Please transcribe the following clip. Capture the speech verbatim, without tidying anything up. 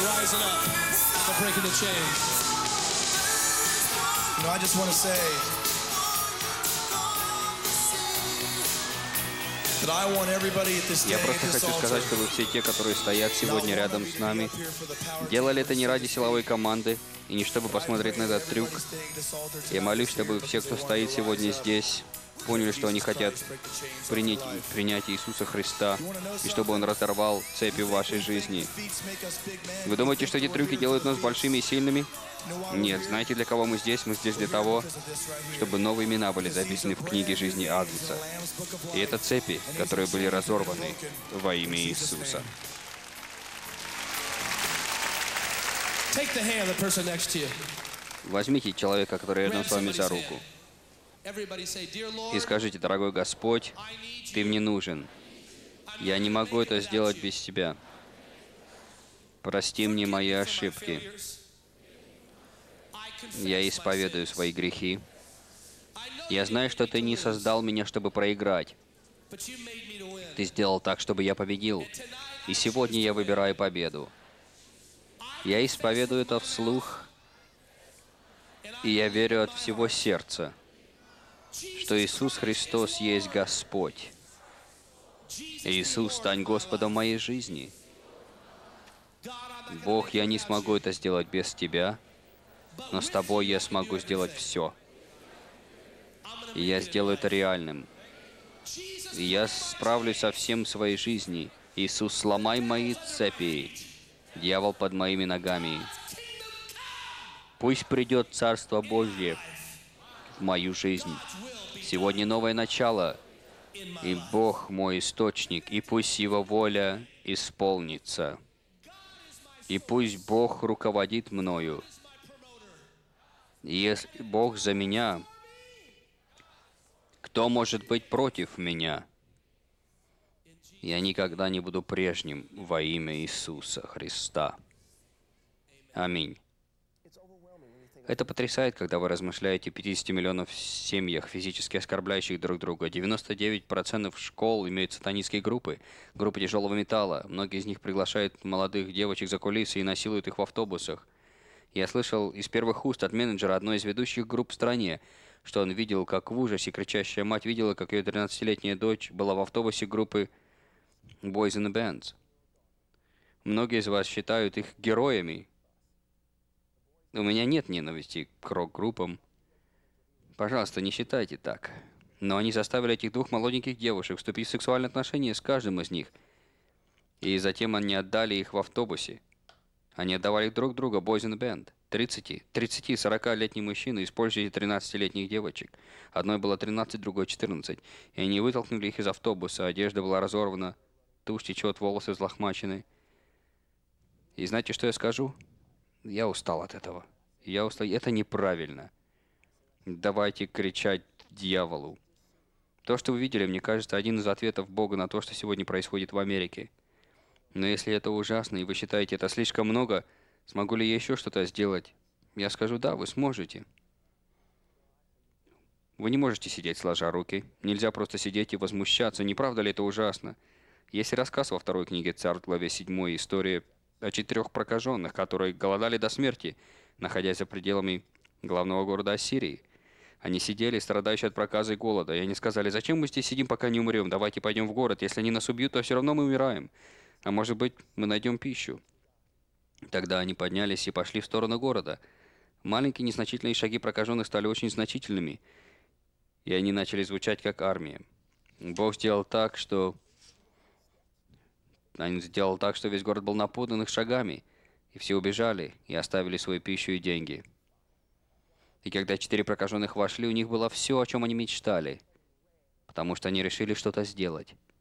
rising up, for breaking the chains. You know, I just want to say that I want everybody at this Я day, просто at this хочу сказать, altar, чтобы все те, которые стоят сегодня рядом с нами, делали это не ради силовой команды и не чтобы посмотреть на этот трюк. Я молюсь, чтобы все, кто стоит сегодня здесь, поняли, что они хотят принять, принять Иисуса Христа, и чтобы Он разорвал цепи в вашей жизни. Вы думаете, что эти трюки делают нас большими и сильными? Нет. Знаете, для кого мы здесь? Мы здесь для того, чтобы новые имена были записаны в книге жизни Агнца. И это цепи, которые были разорваны во имя Иисуса. Take the hand of the person next to you. Возьмите человека, который рядом Grab с вами за somebody's руку, hand. Everybody say, Dear и Lord, скажите: «Дорогой Господь, I need Ты you. мне нужен. Я не могу это сделать без Тебя. Прости мне мои ошибки. Я исповедую свои грехи. Я знаю, что Ты не создал меня, чтобы проиграть. Ты сделал так, чтобы я победил. И сегодня я выбираю победу. Я исповедую это вслух, и я верю от всего сердца, что Иисус Христос есть Господь. Иисус, стань Господом моей жизни. Бог, я не смогу это сделать без Тебя, но с Тобой я смогу сделать все. И я сделаю это реальным. И я справлюсь со всем в своей жизни. Иисус, сломай мои цепи. Дьявол под моими ногами. Пусть придет Царство Божье в мою жизнь. Сегодня новое начало, и Бог мой источник, и пусть Его воля исполнится. И пусть Бог руководит мною. И если Бог за меня, кто может быть против меня? Я никогда не буду прежним во имя Иисуса Христа. Аминь. Это потрясает, когда вы размышляете о пятидесяти миллионах семьях, физически оскорбляющих друг друга. девяносто девять процентов школ имеют сатанистские группы, группы тяжелого металла. Многие из них приглашают молодых девочек за кулисы и насилуют их в автобусах. Я слышал из первых уст от менеджера одной из ведущих групп в стране, что он видел, как в ужасе кричащая мать видела, как ее тринадцатилетняя дочь была в автобусе группы Boys in the Bands. Многие из вас считают их героями. У меня нет ненависти к рок-группам. Пожалуйста, не считайте так. Но они заставили этих двух молоденьких девушек вступить в сексуальные отношения с каждым из них. И затем они отдали их в автобусе. Они отдавали друг друга Boys in the Band. тридцати-сорока-летние мужчины использовали тринадцатилетних девочек. Одной было тринадцать, другой четырнадцать. И они вытолкнули их из автобуса. Одежда была разорвана, тушь течет, волосы взлохмачены. И знаете, что я скажу? Я устал от этого. Я устал. Это неправильно. Давайте кричать дьяволу. То, что вы видели, мне кажется, один из ответов Бога на то, что сегодня происходит в Америке. Но если это ужасно, и вы считаете это слишком много, смогу ли я еще что-то сделать? Я скажу: да, вы сможете. Вы не можете сидеть сложа руки. Нельзя просто сидеть и возмущаться. Не правда ли это ужасно? Есть рассказ во второй книге Царств, главе седьмой, история о четырех прокаженных, которые голодали до смерти, находясь за пределами главного города Ассирии. Они сидели, страдающие от проказа и голода, и они сказали: зачем мы здесь сидим, пока не умрем? Давайте пойдем в город. Если они нас убьют, то все равно мы умираем. А может быть, мы найдем пищу. Тогда они поднялись и пошли в сторону города. Маленькие незначительные шаги прокаженных стали очень значительными, и они начали звучать как армия. Бог сделал так, что... Он сделал так, что весь город был напуган их шагами, и все убежали и оставили свою пищу и деньги. И когда четыре прокаженных вошли, у них было все, о чем они мечтали, потому что они решили что-то сделать.